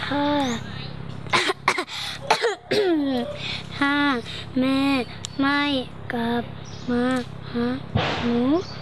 ถ้า ถ้าแม่ไม่กลับมาหาหนู